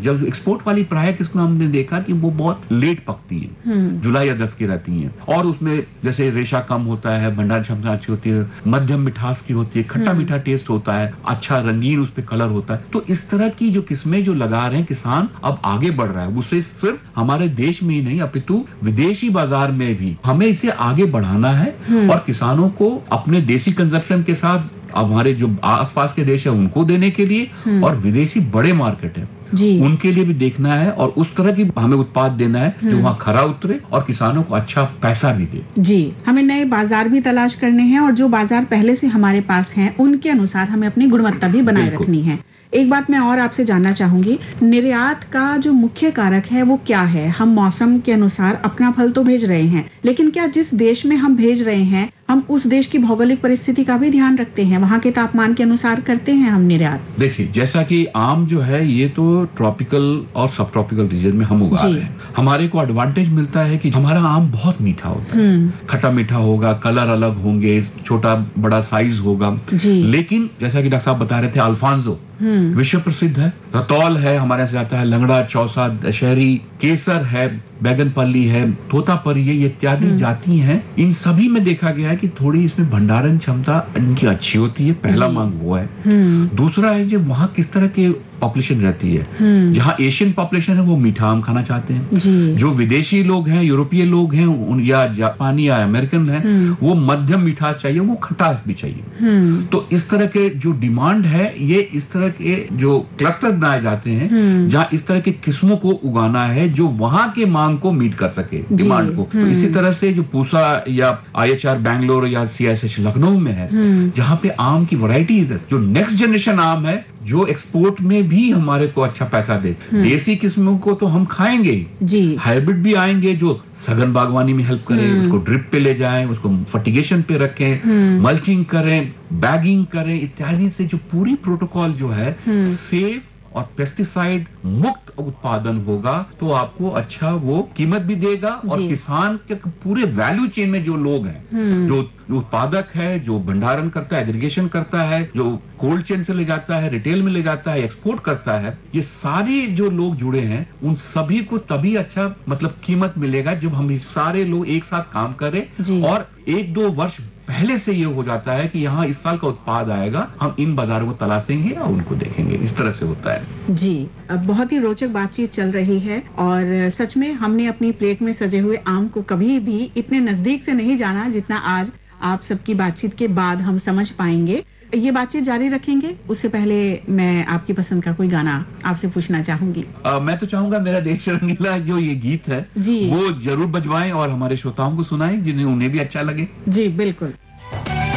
जब एक्सपोर्ट वाली प्राय किस्में हमने देखा कि वो बहुत लेट पकती है, जुलाई अगस्त की रहती हैं, और उसमें जैसे रेशा कम होता है, भंडारण क्षमता अच्छी होती है, मध्यम मिठास की होती है, खट्टा मीठा टेस्ट होता है, अच्छा रंगीन उस पे कलर होता है। तो इस तरह की जो किस्में जो लगा रहे हैं किसान, अब आगे बढ़ रहा है। उससे सिर्फ हमारे देश में ही नहीं अपितु विदेशी बाजार में भी हमें इसे आगे बढ़ाना है और किसानों को अपने देसी कंजप्शन के साथ अब हमारे जो आसपास के देश है उनको देने के लिए और विदेशी बड़े मार्केट है उनके लिए भी देखना है, और उस तरह की हमें उत्पाद देना है जो वहाँ खरा उतरे और किसानों को अच्छा पैसा भी दे। जी, हमें नए बाजार भी तलाश करने हैं और जो बाजार पहले से हमारे पास हैं उनके अनुसार हमें अपनी गुणवत्ता भी बनाए रखनी है। एक बात मैं और आपसे जानना चाहूंगी, निर्यात का जो मुख्य कारक है वो क्या है? हम मौसम के अनुसार अपना फल तो भेज रहे हैं, लेकिन क्या जिस देश में हम भेज रहे हैं हम उस देश की भौगोलिक परिस्थिति का भी ध्यान रखते हैं? वहाँ के तापमान के अनुसार करते हैं हम निर्यात? देखिए, जैसा कि आम जो है ये तो ट्रॉपिकल और सब ट्रॉपिकल रीजन में हम उगा रहे हैं। हमारे को एडवांटेज मिलता है कि हमारा आम बहुत मीठा होता है, खट्टा मीठा होगा, कलर अलग होंगे, छोटा बड़ा साइज होगा। लेकिन जैसा कि डॉक्टर साहब बता रहे थे, अल्फांसो विश्व प्रसिद्ध है, रतौल है, हमारे यहाँ से आता है, लंगड़ा, चौसा, दशहरी, केसर है, बैगनपल्ली है, तोतापरी है, ये इत्यादि जाति हैं। इन सभी में देखा गया है कि थोड़ी इसमें भंडारण क्षमता इनकी अच्छी होती है। पहला मांग वो है। दूसरा है जो वहाँ किस तरह के पॉपुलेशन रहती है। जहाँ एशियन पॉपुलेशन है वो मीठा आम खाना चाहते हैं, जो विदेशी लोग हैं, यूरोपीय लोग हैं या जापानी या अमेरिकन हैं, वो मध्यम मिठास चाहिए, वो खटास भी चाहिए। तो इस तरह के जो डिमांड है, ये इस तरह के जो क्लस्टर बनाए जाते हैं जहाँ इस तरह के किस्मों को उगाना है जो वहां के मांग को मीट कर सके, डिमांड को। तो इसी तरह से जो पूसा या IHR बैंगलोर या CISH लखनऊ में है, जहाँ पे आम की वैरायटी जो नेक्स्ट जनरेशन आम है जो एक्सपोर्ट में भी हमारे को अच्छा पैसा दे। देसी किस्मों को तो हम खाएंगे जी, हाइब्रिड भी आएंगे जो सघन बागवानी में हेल्प करें, उसको ड्रिप पे ले जाएं, उसको फर्टिगेशन पे रखें, मल्चिंग करें, बैगिंग करें इत्यादि से जो पूरी प्रोटोकॉल जो है सेफ और पेस्टिसाइड मुक्त उत्पादन होगा, तो आपको अच्छा वो कीमत भी देगा और किसान के पूरे वैल्यू चेन में जो लोग हैं, जो उत्पादक है, जो भंडारण करता है, एग्रीगेशन करता है, जो कोल्ड चेन से ले जाता है, रिटेल में ले जाता है, एक्सपोर्ट करता है, ये सारे जो लोग जुड़े हैं उन सभी को तभी अच्छा मतलब कीमत मिलेगा जब हम सारे लोग एक साथ काम करें और 1-2 वर्ष पहले से ये हो जाता है कि यहाँ इस साल का उत्पाद आएगा, हम इन बाजारों को तलाशेंगे और उनको देखेंगे। इस तरह से होता है जी। अब बहुत ही रोचक बातचीत चल रही है और सच में हमने अपनी प्लेट में सजे हुए आम को कभी भी इतने नजदीक से नहीं जाना जितना आज आप सबकी बातचीत के बाद हम समझ पाएंगे। ये बातचीत जारी रखेंगे, उससे पहले मैं आपकी पसंद का कोई गाना आपसे पूछना चाहूंगी। मैं तो चाहूंगा मेरा देश रंगीला जो ये गीत है वो जरूर बजवाएं और हमारे श्रोताओं को सुनाएं जिन्हें उन्हें भी अच्छा लगे। जी बिल्कुल।